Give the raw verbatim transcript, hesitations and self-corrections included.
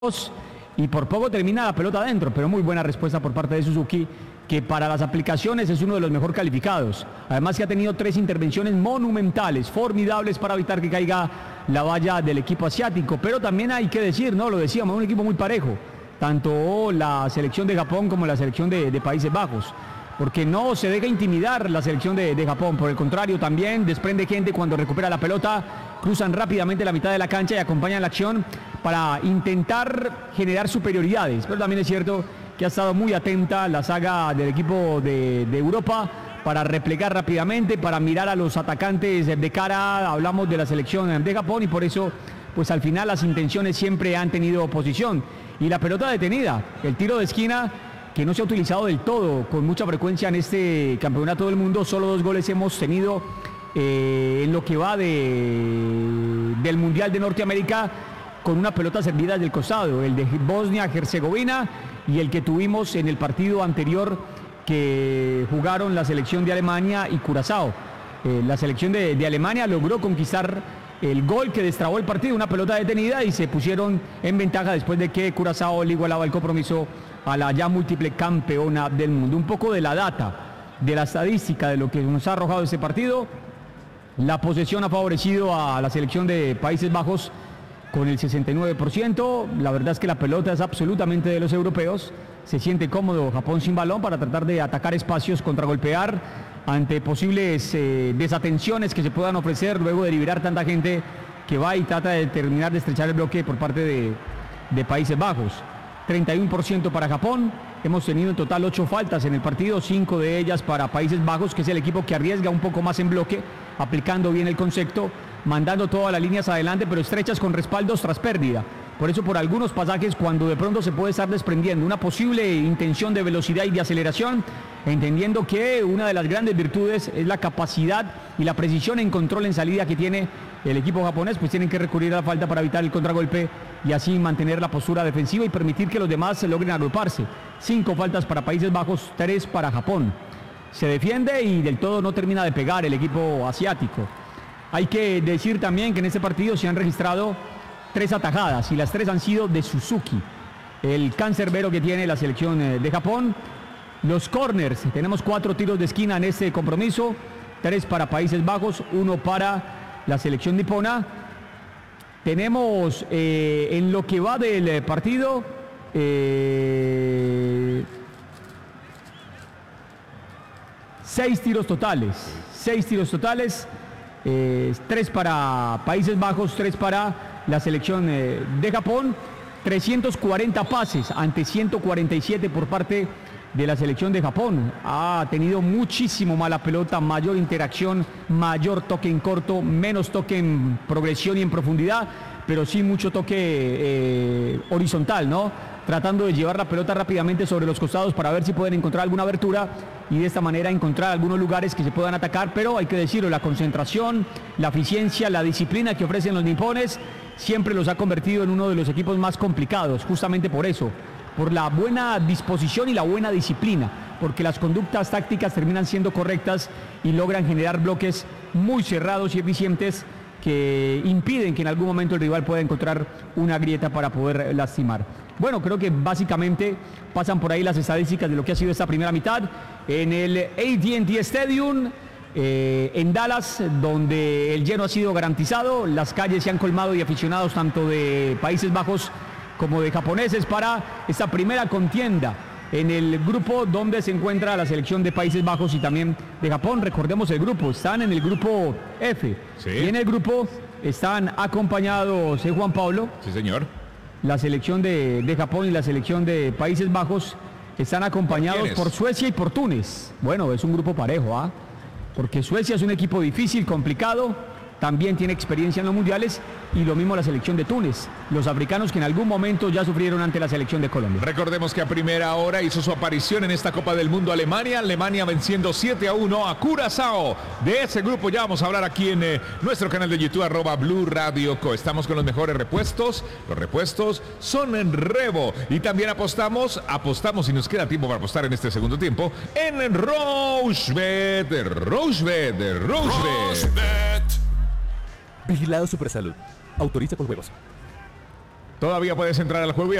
y por poco termina la pelota adentro, pero muy buena respuesta por parte de Suzuki, que para las aplicaciones es uno de los mejor calificados. Además que ha tenido tres intervenciones monumentales, formidables para evitar que caiga la valla del equipo asiático, pero también hay que decir, no, lo decíamos, un equipo muy parejo, tanto la selección de Japón como la selección de, de Países Bajos, porque no se deja intimidar la selección de, de Japón, por el contrario, también desprende gente cuando recupera la pelota, cruzan rápidamente la mitad de la cancha y acompañan la acción para intentar generar superioridades, pero también es cierto que ha estado muy atenta la saga del equipo de, de Europa para replegar rápidamente, para mirar a los atacantes de cara. Hablamos de la selección de Japón y por eso pues al final las intenciones siempre han tenido oposición. Y la pelota detenida, el tiro de esquina que no se ha utilizado del todo con mucha frecuencia en este campeonato del mundo. Solo dos goles hemos tenido eh, en lo que va de, del Mundial de Norteamérica con una pelota servida del costado, el de Bosnia-Herzegovina y el que tuvimos en el partido anterior que jugaron la selección de Alemania y Curazao. Eh, la selección de, de Alemania logró conquistar el gol que destrabó el partido, una pelota detenida, y se pusieron en ventaja después de que Curazao le igualaba el compromiso a la ya múltiple campeona del mundo. Un poco de la data, de la estadística de lo que nos ha arrojado este partido. La posesión ha favorecido a la selección de Países Bajos con el sesenta y nueve por ciento, la verdad es que la pelota es absolutamente de los europeos, se siente cómodo Japón sin balón para tratar de atacar espacios, contragolpear ante posibles eh, desatenciones que se puedan ofrecer luego de liberar tanta gente que va y trata de terminar de estrechar el bloque por parte de, de Países Bajos. treinta y uno por ciento para Japón, hemos tenido en total ocho faltas en el partido, cinco de ellas para Países Bajos, que es el equipo que arriesga un poco más en bloque, aplicando bien el concepto, mandando todas las líneas adelante, pero estrechas con respaldos tras pérdida. Por eso, por algunos pasajes, cuando de pronto se puede estar desprendiendo una posible intención de velocidad y de aceleración, entendiendo que una de las grandes virtudes es la capacidad y la precisión en control en salida que tiene el equipo japonés, pues tienen que recurrir a la falta para evitar el contragolpe y así mantener la postura defensiva y permitir que los demás se logren agruparse. Cinco faltas para Países Bajos, tres para Japón. Se defiende y del todo no termina de pegar el equipo asiático. Hay que decir también que en este partido se han registrado tres atajadas y las tres han sido de Suzuki, el cancerbero que tiene la selección de Japón. Los corners, tenemos cuatro tiros de esquina en este compromiso, tres para Países Bajos, uno para la selección nipona. Tenemos eh, en lo que va del partido eh, seis tiros totales, seis tiros totales. Eh, tres para Países Bajos, tres para la selección eh, de Japón, trescientos cuarenta pases ante ciento cuarenta y siete por parte de la selección de Japón. Ha tenido muchísimo mala pelota, mayor interacción, mayor toque en corto, menos toque en progresión y en profundidad, pero sí mucho toque eh, horizontal, ¿no? Tratando de llevar la pelota rápidamente sobre los costados para ver si pueden encontrar alguna abertura y de esta manera encontrar algunos lugares que se puedan atacar, pero hay que decirlo, la concentración, la eficiencia, la disciplina que ofrecen los nipones siempre los ha convertido en uno de los equipos más complicados, justamente por eso, por la buena disposición y la buena disciplina, porque las conductas tácticas terminan siendo correctas y logran generar bloques muy cerrados y eficientes que impiden que en algún momento el rival pueda encontrar una grieta para poder lastimar. Bueno, creo que básicamente pasan por ahí las estadísticas de lo que ha sido esta primera mitad en el A T and T Stadium, eh, en Dallas, donde el lleno ha sido garantizado, las calles se han colmado y aficionados tanto de Países Bajos como de japoneses para esta primera contienda en el grupo donde se encuentra la selección de Países Bajos y también de Japón. Recordemos el grupo, están en el grupo F. Sí. Y en el grupo están acompañados de Juan Pablo. Sí, señor. La selección de, de Japón y la selección de Países Bajos están acompañados ¿Por, por Suecia y por Túnez. Bueno, es un grupo parejo, ¿ah? Porque Suecia es un equipo difícil, complicado, también tiene experiencia en los mundiales, y lo mismo la selección de Túnez, los africanos que en algún momento ya sufrieron ante la selección de Colombia. Recordemos que a primera hora hizo su aparición en esta Copa del Mundo Alemania, Alemania venciendo siete a uno a Curazao. De ese grupo ya vamos a hablar aquí en eh, nuestro canal de YouTube, arroba Blue Radio Co. Estamos con los mejores repuestos, los repuestos son en Revo, y también apostamos, apostamos y nos queda tiempo para apostar en este segundo tiempo, en Rochebet, Rochebet, Rochebet. Vigilado Supersalud. Autoriza con juegos. Todavía puedes entrar al juego y